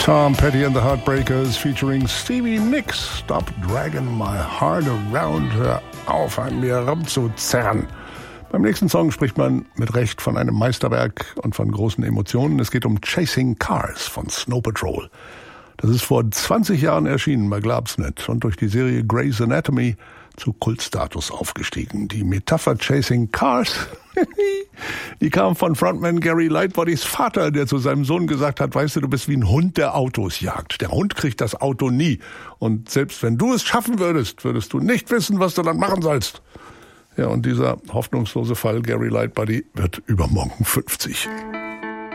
Tom Petty and the Heartbreakers featuring Stevie Nicks. Stop dragging my heart around. Hör auf, an mir rumzuzerren. Beim nächsten Song spricht man mit Recht von einem Meisterwerk und von großen Emotionen. Es geht um Chasing Cars von Snow Patrol. Das ist vor 20 Jahren erschienen, man glaubt's nicht, und durch die Serie Grey's Anatomy zu Kultstatus aufgestiegen. Die Metapher Chasing Cars, die kam von Frontman Gary Lightbodys Vater, der zu seinem Sohn gesagt hat, weißt du, du bist wie ein Hund, der Autos jagt. Der Hund kriegt das Auto nie. Und selbst wenn du es schaffen würdest, würdest du nicht wissen, was du dann machen sollst. Ja, und dieser hoffnungslose Fall Gary Lightbody wird übermorgen 50.